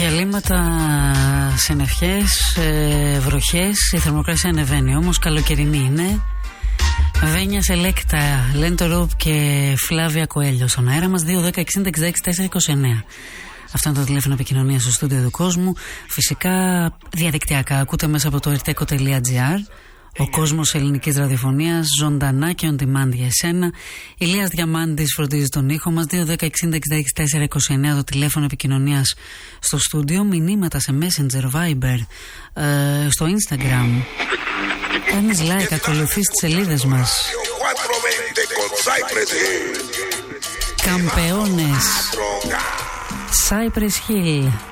Διαλύματα, συννεφιές, βροχές, η θερμοκρασία ανεβαίνει. Όμως καλοκαιρινή είναι. Βένια Σελέκτα, Λέντο Ρουπ και Φλάβια Κοέλιο στον αέρα μας. 2-10-60-66-429. Αυτό είναι το τηλέφωνο επικοινωνίας στο στούντιο του κόσμου. Φυσικά διαδικτυακά ακούτε μέσα από το rteco.gr. Ο κόσμος ελληνικής ραδιοφωνίας, ζωντανά και on demand για εσένα. Ηλίας Διαμάντης φροντίζει τον ήχο μας. 2-10-60-66-429 το τηλέφωνο επικοινωνίας στο στούντιο. Μηνύματα σε Messenger, Viber, στο Instagram. Κάνεις like, ακολουθείς τις σελίδες μας. Καμπεώνες, Cypress Hill.